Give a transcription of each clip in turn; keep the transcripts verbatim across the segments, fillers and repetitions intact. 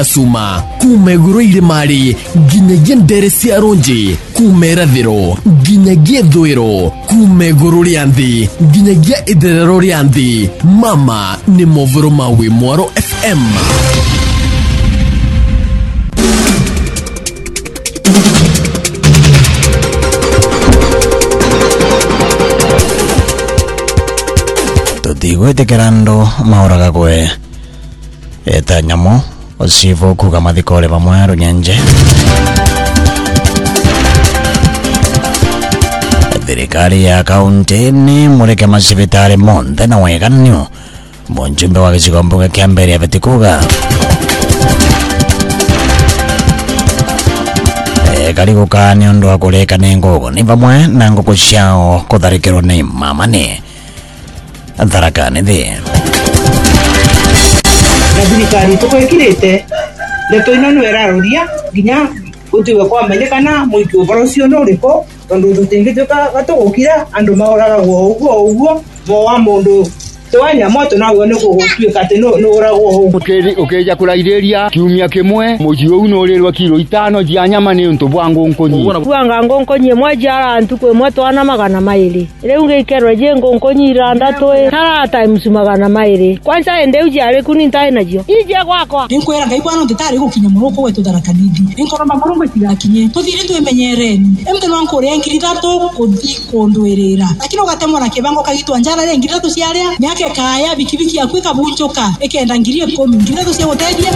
Suma kumeguru ile mari ginyagia ndere cia ronji kumera thiro ginyagia thwiro kumeguru rianthi ginyagia itherero rianthi mama ni movoro mawi Mwaro F M. Tutigwe tekerando mauraga kwe eta nyamo osivo kuga mathikole pamwe runyanje thirikari ya kaunti ni mureke masibitari monthe na weganio monjumbe wa gicigo kia mbere abeti kuga e kari gukani undu wa kureka ni ngugu ni pamwe na ngugu ciao kutharikirwo ni mamani Tharakani thi na thirikari tukwikirite leto ino no eraruria ginya utiwe kwa menyekana muiki ubaro cio no riko tondu tutingituka gatugukira andu mauraga gwo uguo uguo mo wa mundu twanya moto nawe no gugutwika ati no no uragwo ukiri ukeja kurairiria kiumia kimwe muji u no rirwa kilo itano jia nyama ni untu bwangu nkonyi bwanga ngonkonyi mwaja antu kwe mwatwana magana maili reu ngekerwa je ngonkonyi iranda toe tara times magana maili kwanza ende uji are kuni ntai najio ije gwakwa inkwera ngaibwana nditari gukinya muruko wetu darakanidi inkoroma muruko tigakinye tuthire twemenyereni emte nwanko rengiri dato kondwerera lakini ugatemwa na kibango kagitwa njara rengiri dato ciaria miaka kaya bikibiki yakwika bunchoka ekenda ngirie komi ngira to sio tedia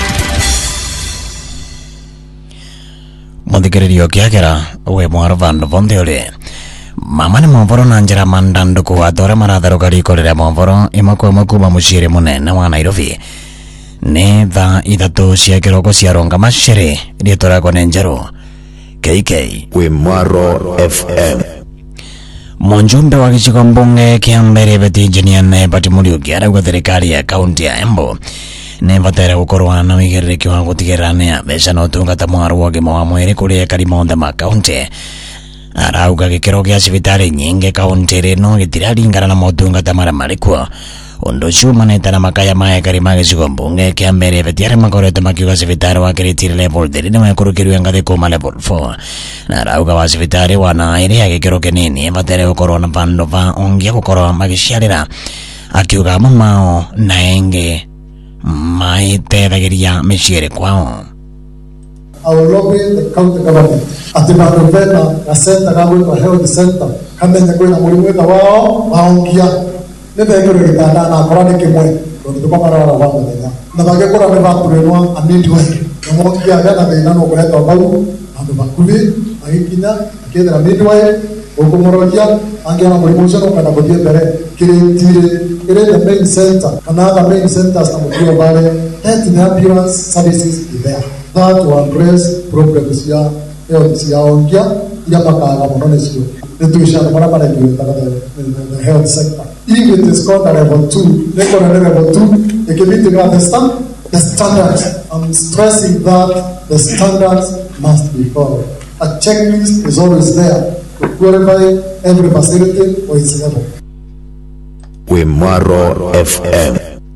Muthikiririo kiagera we Mwaro vandu vonde ule mama ni movoro na njira mandandu kuwatore maratharuka rikorera movoro imakwe makuma mucire munene wa Nairobi ni tha ithatu cia kiroko cia ronga machere rietoragwo ni njeru K K we Mwaro F M. Monjumbe wa gicigo mbunge kia mbere beti engineer ne bati Muriuki arauga thirikari ya kaunti ya Embu ne vatera gukorwa na wigiriki wa gutigerania mbeca no tungata mwaro wa gima wa mwiri kuria kari monthe ma kaunti. Arauga gikiro gia cibitari nyingi kaunti rino gitiraringana na motungata maria marikuo undu ucio umanite na makaya maya kari ma gicigo mbunge kia mbere beti aria makoretwo makiuga cibitari wakiritire level three nimekurukirwe ngathi kuma level four na arauga wa cibitari wana iri ya gikiro kinini vatere gukorwo na vandu va ongia gukorwo magiciarira akiuga mamao na enge maitethagĩria mĩciĩre kwao. I will lobby the county government ati bandu vena na center gagwitwa health center kamenya kwina murimu witha wao maongia nibegirwo gitanda na akora ni kimwe tondu tukamarara wa muthenya na bagekora ni bakurirwa a midwife na mongia gana thina no kuretwo bau andu bakuthi agikinya akethera midwife ukumorogia angiona murimu ucio no kana guthie mbere kiritire kire the main center kana the main centers na mutio bale health and ambulance services is there that will address problems ya health ya ongia ya makaga muno nicio nituishana mara mara ngiyo the health sector if it is called a level two they call a level two it can be to understand the standards. I'm stressing that the standards must be followed. A checklist is always there to qualify every facility for its level. We Mwaro F M.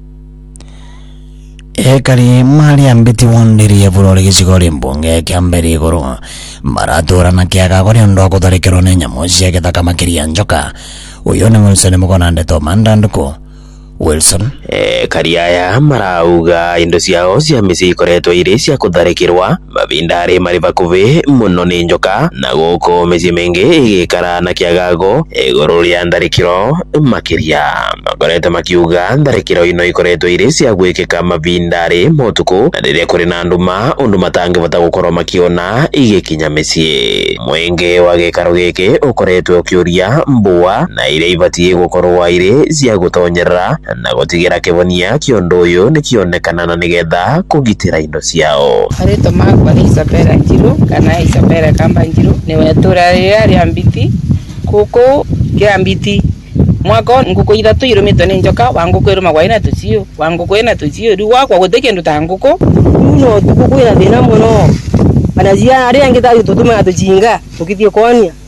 Ekari mali ambiti wondiri ya burori gicigo mbunge kia mbere iguru maratura na kiaga kuri undu wa kutharikirwo ni nyamu cia githaka makiria njoka. Uyu ni Wilson Mugonande to mandanduko Wilson e, kariaya marauga indo ciao cia mĩciĩ ikoretwo irĩ cia kutharikirwa mavinda arĩ marĩ vakuvi muno ni njoka na guku mĩciĩ mĩingĩ igikara na kiagago iguru ria tharikiro makiria makoretwo makiuga tharikiro ino ikoretwo irĩ cia gwĩkĩka mavinda arĩ motuku na rĩrĩa kũrĩ na nduma undu matangĩvota gukorwo makiona igĩkinya mĩciĩ. Mwĩingĩ wa gĩikaro gĩkĩ ukoretwo ũkĩũria mbua na iria ibatie gukorwo irĩ cia gũtonyerera na gutigira kivonia kiondo uyu ni kionekana na nigetha kugitira indo ciao. Arito magwa Isabella Njiru kana Isabella Kamba Njiru ni wetura yari ambiti kuko kirambiti mwako nguko ithatu irumitwe ni njoka wanguko iruma kwa ina tucio wanguko ina tucio riwa kwa guteke ndu tanguko no tukukwira thina muno anazia ari angita tutuma tuchinga tukithie konia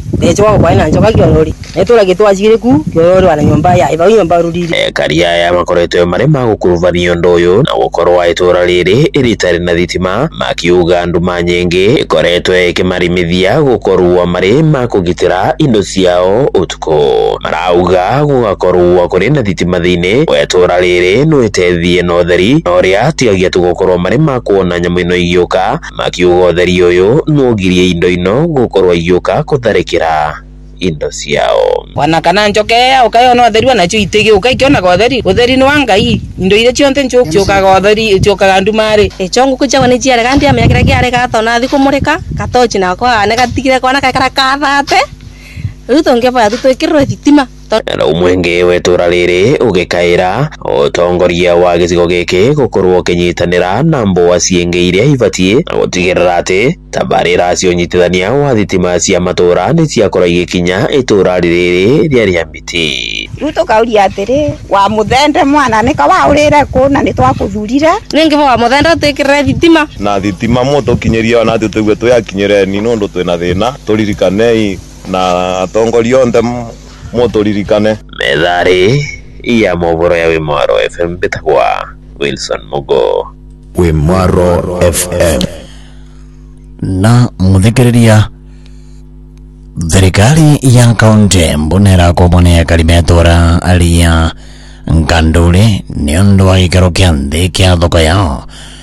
Dejo wa kwa ina njoka kiorori. Etura gitwa cireku kiorori wana nyumba ya iba nyumba ruriri. E karia ya makoretwe mare magukuruvania ndu uyu na gukorwa itura riri iritari na thitima makiuga nduma nyingi ikoretwe ikimarimithia gukorwa mare makugitira indo ciao utuko. Marauga gugakorwa kuri na thitima thiini wa itura riri no itethie no theri oria tigagia tugukorwa mare makuona nyamu ino igiuka makiuga theri uyu no girie indo ino gukorwa igiuka kutharikira indo ciao. Wana kana njoke ukayo no theri wana cyo itege ukaikiona go theri utheri ni wangai indo ile cionte ncho cyoka go theri cyoka gandumare e chongu kuja wana jiare kandi amekira kiare gato na thikumurika gatochi na kwa ne gatigire kwa na kakara kathate ruto ngepa tutwikirwe thitima na umwenge wetura riri ugikaira utongoria wa gicigo giki gukorwo kinyitanira na mboa cienge iria ibatie na gutigirira ati tabarira cio nyitithania wa thitima cia matura ni ciakora igikinya itura riri ria ria Mbiti. Ruto kauria atiri wa muthende mwana nika wa urire ku na ni twakuthurire ningi wa muthende tikirire thitima na thitima moto kinyeria na ati tugwe tuyakinyire ni no ndo twina thina turirikane na atongoria onthe motoririkane. Methari ya movoro ya Wimaro F M bitagwa Wilson Mugo. Wimaro F M. Na muthikiriria thirikari ya kaunti mbonera komone kalimetora alia ngandure niondo wa gikaro kia nthi kia thoko yao.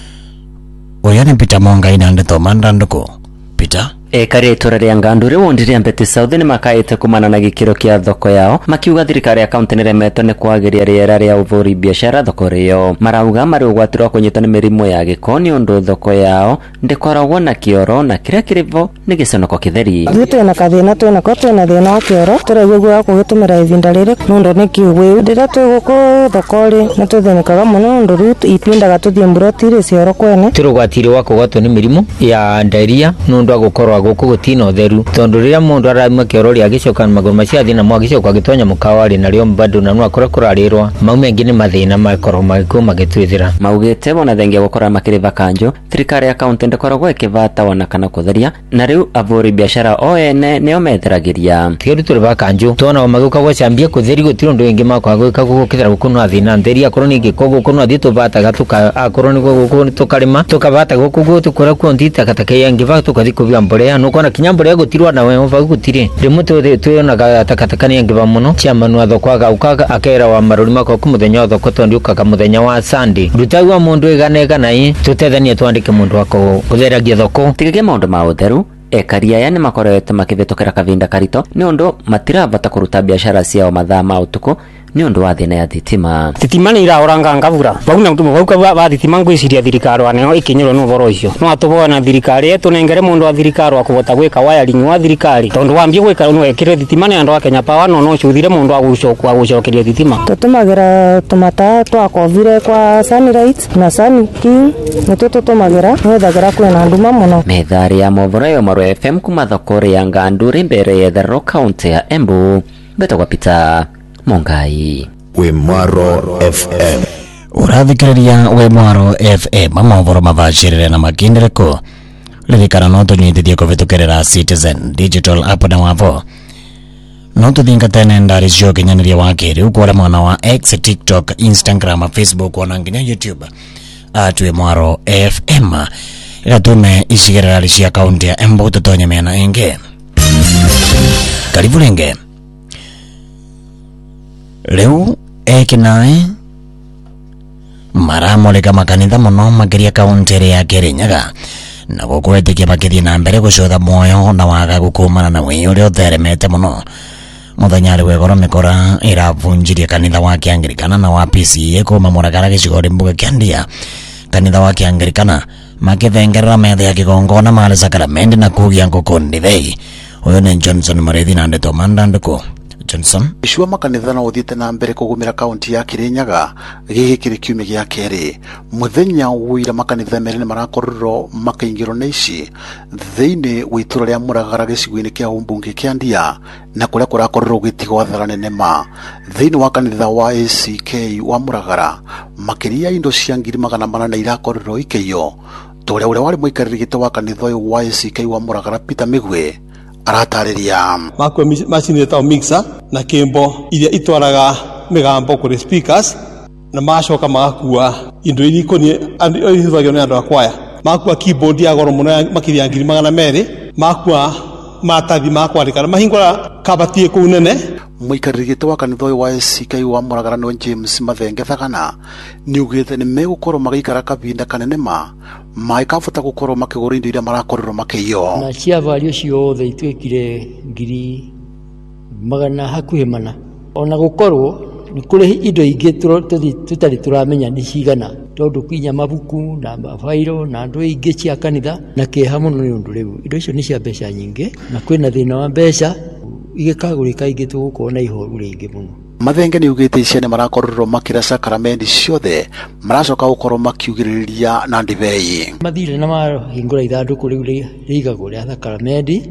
Uyu ni Peter Mongai na ndeto mandanduko. Peter E kare itura ria ngandure wondire Mbeti South ni makaite kumana na gikiro kia thoko yao makiuga thirikari ya kaunti niremetwo ni kwagiria riera ria uvuri biashara thoko rio. Marauga mari ugwatirwa kunyitwo ni mirimo ya giko ni undu thoko yao ndikoragwo na kioro na kiria kirivo ni giconoko kitheri. Thitwe na kathina twina ko twina thina wa kioro turegugura kugitumira ivinda riri nundu ni kiugwi ndira twiguko thoko ri na tuthenekaga muno nundu ru ipindaga tuthie mburotiri cioro kwene turugwatire wa kugwatwo ni mirimo ya diarrhea nundu agukorwa guku gutina utheru tondu riria mundu araima kioro ria gicoka maguru macia thina mwa gicoka gitonya mukawari na rio bado na no akora kurarirwa maume ngi ni mathina makoro magiku magitwithira maugite bona thengia gukora makiriva kanjo thirikari ya kaunti ndikoragwo ikivata wana kana kutheria na riu avuri biashara o ene nio meteragiria tigeru turiva kanjo tona maguka gwacambia kutheri gutiro ndu ingi makwa gwika gukithira gukunwa athina ntheri akorwo ni giko gukunwa thi tuvata gatuka akorwo ni guku tukarima tukavata guku gutukora ku ndita katake yangi va tukathi kuvia mbolea no kona kinyambore gutirwa na wewe va gutire rimuto tuyona takataka ni yangi va muno chairman wa thoko agaukaga akera wa maruri mako ku muthenya wa thoko tondi ukaga muthenya wa Sunday rutagwa mundu iganeka nai tutethanie twandike mundu wako kutheragia thoko tigege maundu ma utheru ekaria yani makorete makivitokera kavinda karito ni undu matiravata kuruta biashara ciao mathaa ma utuku ni undu wa thina ya thitima. Thitima ni iraoranga ngavura bauna mtu bauka ba thitima ngwiciria thirikari waneo ikinyiro no voro icio no atubona thirikari yetu nengere mundu wa thirikari akuvota gwika wiring wa thirikari tondu wambie gwika no ekire thitima ni andu wa Kenya Power no no chuthire mundu wa gucokwa gucokeria thitima tutumagira tumata twa kovire kwa Sunlight na Sun King nito tutumagira wethagira kwena nduma muno. Methari ya movoro ya Maro F M kuma thoko ya ngandure mbere ya Thero County ya Embu betagwa Peter Mongai. Wimaro F M. Urathikiriria Wimaro F M mamovoro mavacirire na makindireko ririkana no tunyitithie kuvitukirira Citizen Digital app na wavo no tuthingatene ndari cio kinyaniria wa kiriu kuria mwana wa X, TikTok, Instagram, Facebook ona nginya YouTube at Wimaro F M iratume icigirira cia kaunti ya Embu tutonye mena ingi karibu ringe leu ekinae maramulika makanitha muno makiria kaunti ya Kirinyaga na gukwetikia makithie na mbere gucutha moyo na waga gukumana na wii uria utheremete muno muthenya riu egoro mikora iravunjirie kanitha wa Kianglikana na wa P C A kuma Murakara gicigo mbuga kia Ndia. Kanitha wa Kianglikana makithengerera metha ya kigongona mari sakramendi na kugia nguku ndithei. Uyu ni Johnson Mureithi na ndeto mandanduko. Johnson ishua makanitha na uthiite na mbere kugumira kaunti ya Kirinyaga gigikiri kiumia gia keri muthenya wira makanitha meri ni marakoriro makaingiro na ici thiini witura ria Muragara gicigo-ini kia umbunge kia Ndia na kuria kurakoriro gitigo atharane nema thiini wa kanitha wa A C K wa Muragara makiria indo cia ngiri magana mana na irakoriro ikeyo turia uria wari muikariri gito wa kanitha uyu wa A C K wa Muragara Peter Migwe aratariria makwa machine etao mixer na kimbo iria itwaraga migambo kuri speakers na macoka magakua indo iria ikonie ithagio ni andu akwaya makua keyboard ya goro muno makiria ngiri magana meri makua matathi makwandikana mahingura kabatie ku nene muikarigite wa kanitha wa A C K wa Muragara no James Mathenge thagana ni ugite ni megukorwo magikara kabinda kanene ma maikafuta gukorwo makigura indo iria marakorerwo makiyo na cia valio ciothe itwekire ngiri magana hakuhe mana ona gukorwo ni kuri indo ingi tutari turamenya ni cigana tondu kwinya mabuku na mafairo na andu ingi cia kanitha na keha muno ni undu riu indo icio ni cia mbeca nyingi na kwina thina wa mbeca igikagurika ingi tugukorwo na ihoru ringi muno. Mathenge ni ugite ciana marakorerwo makira sakramendi ciothe maracoka gukorwo makiugiriria na ndibei mathire na mahingura ithanduku riu rigagwo ria sakramendi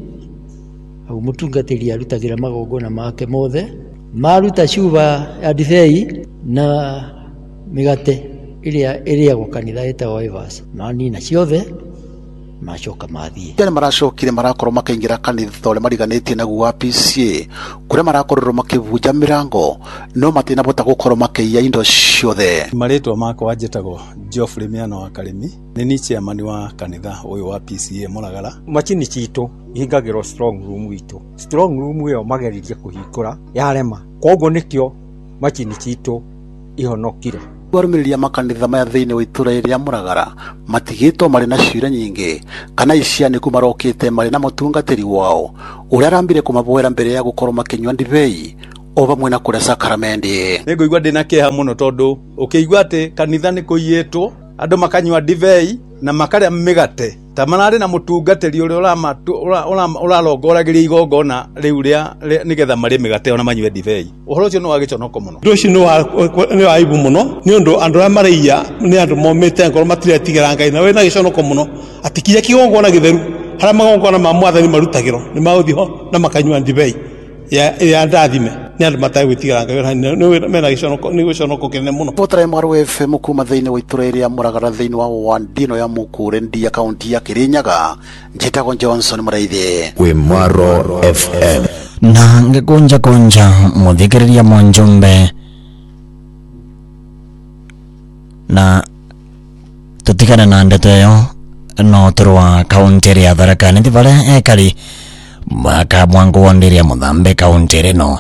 au mutungatiri arutagira magongona make mothe maruta cuba ya ndibei na migate iria iria gukanitha etagwo Evas mani na ciothe macoka mathie ciana maracokire marakorwo makaingira kanitha ule mariganitie na gwa P C A kuria marakorerwo makivunja mirango no matina bota gukorwo makiya indo ciothe maretwa makwa njetago Geoffrey Miano wa Karimi ni ni chairman wa kanitha uyu wa P C A Muragara machini citu ihingagirwo strong room witu strong room iyo mageririe kuhingura yarema koguo nikio machini citu ihonokire warumiriria makanitha maya thiini wa itura iria Muragara matigitwo mari na ciira nyingi kana iciani ku marokite mari na mutungatiri wao uria arambire kumaboera mbere ya gukorwo makinywa ndibei o bamwe na kuria sakramendi niguigwa ndina keha muno tondu ukigwa ati kanitha ni kuyitwo andu makanywa ndibei na makaria migate tamarari na mutungatiri uria urama uralongoragiria igongona riu ria nigetha mari migate ona manywe ndibei uhoro ucio no wagiconoko muno nduci no ni aibu muno ni undu andu a maria ni andu momete ngoro matiratigera ngai na we na giconoko muno atikia kigongona githeru hara magongona ma mwathani marutagiro ni mauthio na makanywa ndibei ya ya ndathime ni andu matai gwitigera ngai ni mena giconoko ni giconoko kinene muno Potra Mwaro F M kuma thiini wa itura iria Muragara thiini wa Wandino ya Mukure ndia kaunti ya Kirinyaga njetago Johnson Muraithe we Mwaro F M na ngekunja kunja muthikiriria Mwanjombe na tutikana na ndeto yo no turwa kaunti ya Tharaka Nithi vale ekari maka mwangu wondiria Muthambe kaunti rino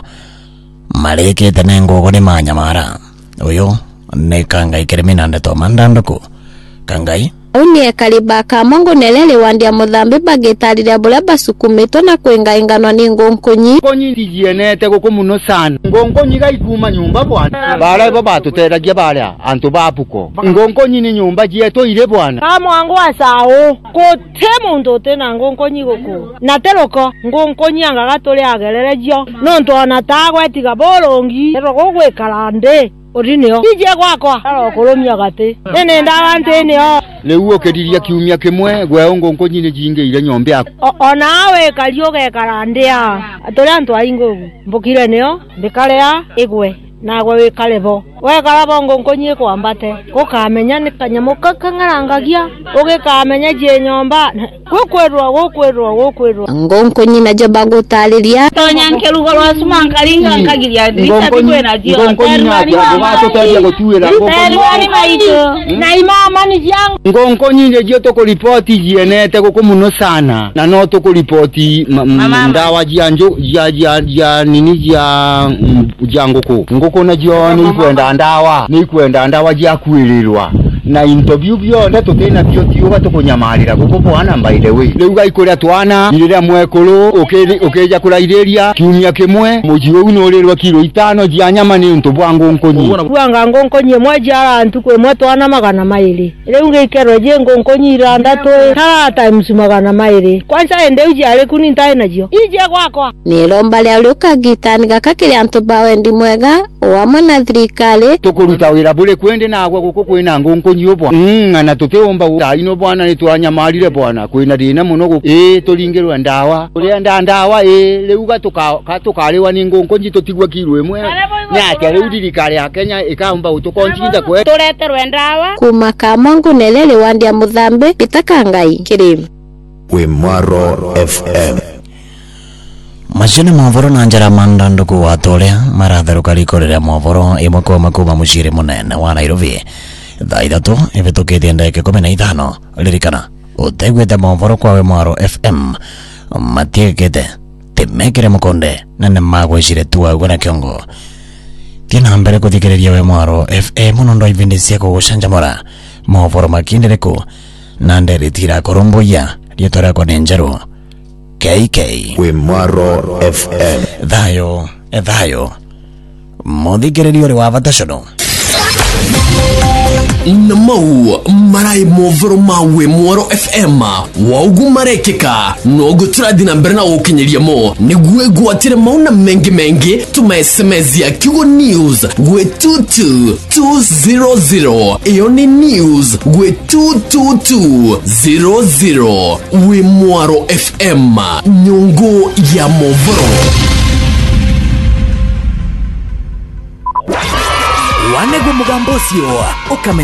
marikite nengo ni manyamara uyu ni Kangai Kirimi ndeto mandanduku Kangai Unie kariba ka mongo nelele wandia Muthambe bagetarira bula basukumeto na kwengainganwa ni ngonkonyi ngonkonyi ndijienete guku muno sana ngonkonyi gaikuma nyumba bwana bara bo batuteragia bara antu bapuko ngonkonyi ni nyumba jieto ile bwana kamwangu asao kote mundu tena ngonkonyi guku na teroko ngonkonyi anga gaturi agererejo no ntona tagwetiga bolongi teroko gwekarande orinio ije gwakwa arokoromia gate nene ndawante nio leu okeriria kiumia kimwe gwe ngonkonyi ni jinge ile nyombe yako onawe kalio gekarandia atore antu aingo mbukire nio bikaria igwe nagwe wikarebo wekara ngonkonyi kwambate gukamenya ni kanyamo kakangarangagia ugikamenya je nyomba gukwerwa gukwerwa gukwerwa ngonkonyi na joba gutariria tonyanke rugo rwa sumankaringa nkagiria ndita kwena dio ngonkonyi na batutaria gutuira ngonkonyi maito na imama ni jangu ngonkonyi nje je to kuripoti jienete guku muno sana na no to kuripoti ndawa jianjo ya ya nini ya janguko ngoko na jioni kwenda ndawa ni kwenda ndawa jia kwirirwa na interview byonde tutena byo tiuga tukunyamarira guko bwana mbaire we riu gaikuria twana iriria mwekuru ukiri ukija kuraireria kiumia kimwe muji uyu no rirwa kilo itano jia nyama ni untu bwa ngonkonyi kuanga ngonkonyi mweja antu kwe mwe twana magana mairi riu ngikero je ngonkonyi iranda to tara times magana mairi kwanza ende uji ale kuni ntai najio ije gwakwa ni romba lia luka gitani gakakiri antu bawendi mwega wamwe na thirikari tukuruta wira bure kwende nagwa guko kwina ngonkonyi obwa mm na tuteomba ino bwana ni twanyamarire bwana kwina dina muno guko eh tulingerwa ndawa uri nda ndawa eh leuga tuka tukalewa ni ngonkonyi tutigwa kilo imwe na ati riu thirikari ya Kenya ikaomba utukontinda kwe tuleterwe ndawa kuma ka mongo nelele wandia Muthambe Peter Kangai Kirimi we Mwaro F M Mashine mavoro na njara mandando kwa tolea maradharu kalikorera mavoro imoko makuma mushire munene wa Nairobi thaithatu ivitukitie ndeke kumi na ithano lirikana utegwete mavoro kwawe Mwaro F M matiekete timekire mukonde nene magwicire tuwa gwana kiongo tina mbere kuthikiriria we Mwaro F M munondo ivindi cia kugucanjamura mavoro makindereku na nderitira koromboya rietora kwa nenjeru K K we Mwaro F M thayo ethayo muthikiririo ri wa vatashono Namau marai movoro mawe Mwaro F M waugu marekeka nogu turadina mbere na ukinyeria mo nigwe gwatire mauna mengi mengi tuma S M S ya Kigo News gwe two two two zero zero iyo ni news gwe two two two zero zero we Mwaro F M nyungu ya movoro wanegwe mugambosio okame